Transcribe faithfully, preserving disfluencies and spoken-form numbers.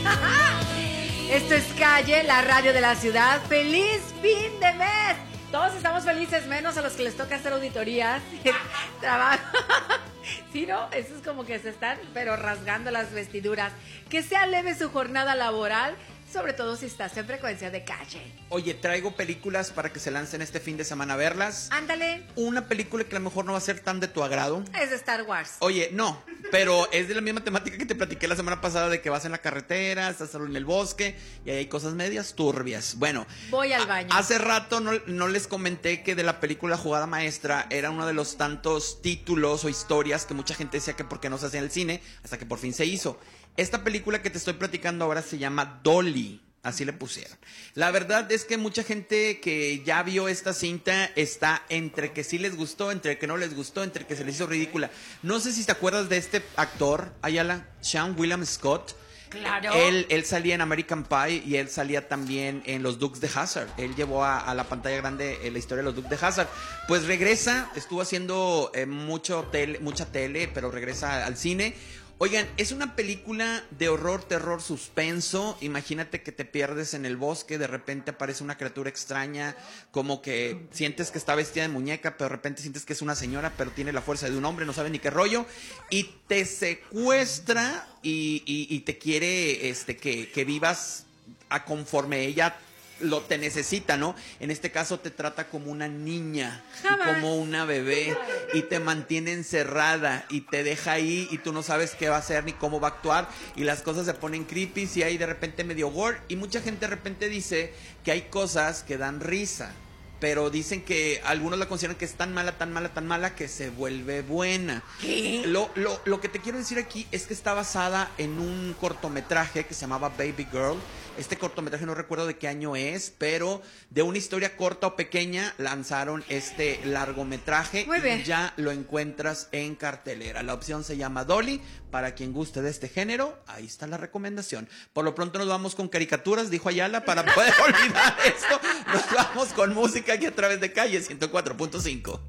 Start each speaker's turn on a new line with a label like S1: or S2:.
S1: Esto es Calle, la radio de la ciudad. ¡Feliz fin de mes! Todos estamos felices, menos a los que les toca hacer auditorías. Trabajo. Sí, ¿no? Eso es como que se están, pero rasgando las vestiduras. Que sea leve su jornada laboral, sobre todo si estás en frecuencia de Calle.
S2: Oye, traigo películas para que se lancen este fin de semana a verlas.
S1: Ándale.
S2: Una película que a lo mejor no va a ser tan de tu agrado.
S1: Es de Star Wars.
S2: Oye, no, pero es de la misma temática que te platiqué la semana pasada, de que vas en la carretera, estás solo en el bosque y ahí hay cosas medias turbias. Bueno,
S1: voy al baño.
S2: Hace rato no, no les comenté que de la película Jugada Maestra era uno de los tantos títulos o historias que mucha gente decía que por qué no se hacía en el cine, hasta que por fin se hizo. Esta película que te estoy platicando ahora se llama Dolly, así le pusieron. La verdad es que mucha gente que ya vio esta cinta está entre que sí les gustó, entre que no les gustó, entre que se les hizo ridícula. No sé si te acuerdas de este actor, Ayala, Sean William Scott.
S1: Claro.
S2: Él, él salía en American Pie y él salía también en Los Dukes de Hazzard. Él llevó a, a la pantalla grande eh, la historia de Los Dukes de Hazzard. Pues regresa, estuvo haciendo eh, mucho tele, mucha tele, pero regresa al cine. Oigan, es una película de horror, terror, suspenso. Imagínate que te pierdes en el bosque, de repente aparece una criatura extraña, como que sientes que está vestida de muñeca, pero de repente sientes que es una señora, pero tiene la fuerza de un hombre, no sabe ni qué rollo, y te secuestra y, y, y te quiere este, que, que vivas a conforme ella lo te necesita, ¿no? En este caso te trata como una niña y como una bebé y te mantiene encerrada y te deja ahí y tú no sabes qué va a hacer ni cómo va a actuar y las cosas se ponen creepy y hay de repente medio gore y mucha gente de repente dice que hay cosas que dan risa, pero dicen que algunos la consideran que es tan mala, tan mala, tan mala que se vuelve buena.
S1: ¿Qué?
S2: Lo, lo, lo que te quiero decir aquí es que está basada en un cortometraje que se llamaba Baby Girl. Este cortometraje no recuerdo de qué año es, pero de una historia corta o pequeña lanzaron este largometraje.
S1: Muy bien.
S2: Y ya lo encuentras en cartelera. La opción se llama Dolly. Para quien guste de este género, ahí está la recomendación. Por lo pronto nos vamos con caricaturas, dijo Ayala, para poder olvidar esto. Nos vamos con música aquí a través de Calle ciento cuatro punto cinco.